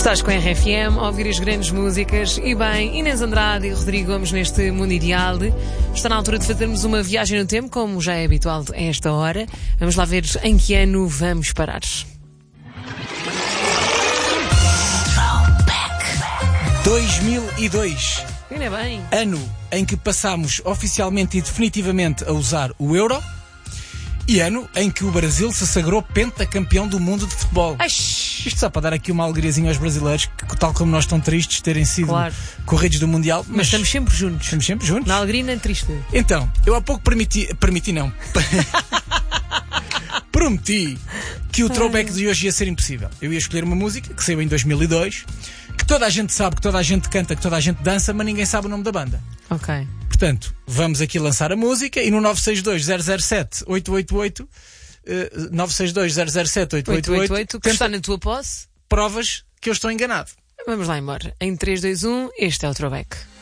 Estás com a RFM a ouvir as grandes músicas. E bem, Inês Andrade e Rodrigo Gomes neste Mundo Ideal. Está na altura de fazermos uma viagem no tempo, como já é habitual a esta hora. Vamos lá ver em que ano vamos parar. 2002. Não é bem? Ano em que passámos oficialmente e definitivamente a usar o euro. E ano em que o Brasil se sagrou pentacampeão do mundo de futebol. Isto só para dar aqui uma alegriazinha aos brasileiros, que tal como nós estão tristes terem sido corridos do Mundial. Mas estamos sempre juntos. Estamos sempre juntos. Na alegria e na tristeza. Então, eu há pouco prometi que o throwback de hoje ia ser impossível. Eu ia escolher uma música que saiu em 2002, que toda a gente sabe, que toda a gente canta, que toda a gente dança, mas ninguém sabe o nome da banda. Ok. Portanto, vamos aqui lançar a música e no 962-007-888 962-007-888 que está na tua posse. Provas que eu estou enganado. Vamos lá embora. Em 3, 2, 1, este é o throwback.